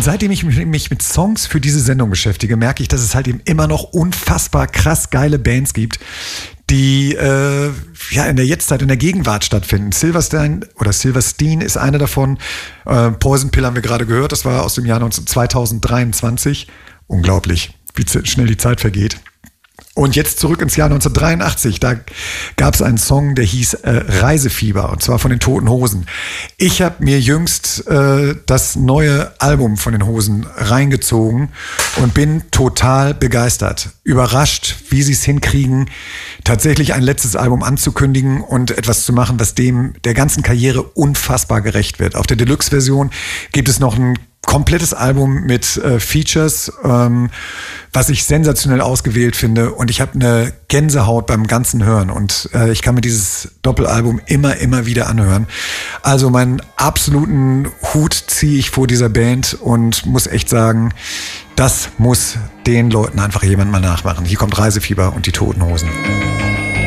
Und seitdem ich mich mit Songs für diese Sendung beschäftige, merke ich, dass es halt eben immer noch unfassbar krass geile Bands gibt, die in der Jetztzeit, in der Gegenwart stattfinden. Silverstein ist eine davon. Poison Pill haben wir gerade gehört, das war aus dem Jahr 2023. Unglaublich, wie schnell die Zeit vergeht. Und jetzt zurück ins Jahr 1983. Da gab es einen Song, der hieß Reisefieber, und zwar von den Toten Hosen. Ich habe mir jüngst das neue Album von den Hosen reingezogen und bin total begeistert. Überrascht, wie sie es hinkriegen, tatsächlich ein letztes Album anzukündigen und etwas zu machen, was dem der ganzen Karriere unfassbar gerecht wird. Auf der Deluxe-Version gibt es noch ein komplettes Album mit Features, was ich sensationell ausgewählt finde, und ich habe eine Gänsehaut beim ganzen Hören, und ich kann mir dieses Doppelalbum immer wieder anhören. Also meinen absoluten Hut ziehe ich vor dieser Band und muss echt sagen, das muss den Leuten einfach jemand mal nachmachen. Hier kommt Reisefieber und die Toten Hosen.